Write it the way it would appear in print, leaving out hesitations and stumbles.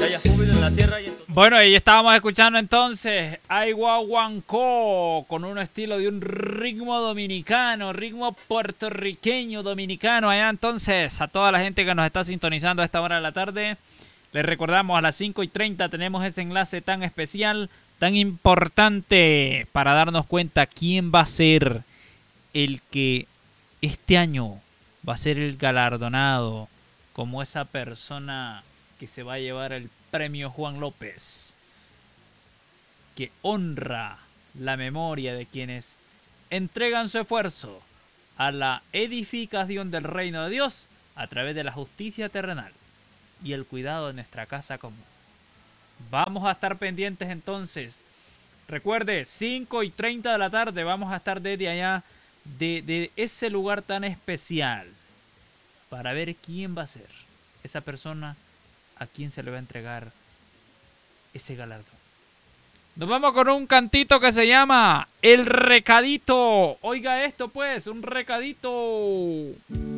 haya júbilo en la tierra y en tu... Bueno, ahí estábamos escuchando entonces Aiguahuancó con un estilo de un ritmo dominicano, ritmo puertorriqueño dominicano. Allá entonces, a toda la gente que nos está sintonizando a esta hora de la tarde, les recordamos a las 5:30 tenemos ese enlace tan especial, tan importante para darnos cuenta quién va a ser el que este año va a ser el galardonado como esa persona que se va a llevar el premio Juan López, que honra la memoria de quienes entregan su esfuerzo a la edificación del reino de Dios a través de la justicia terrenal y el cuidado de nuestra casa común. Vamos a estar pendientes entonces. Recuerde, 5:30 de la tarde vamos a estar desde allá de ese lugar tan especial para ver quién va a ser esa persona a quien se le va a entregar ese galardón. Nos vamos con un cantito que se llama El Recadito. Oiga esto pues, un recadito.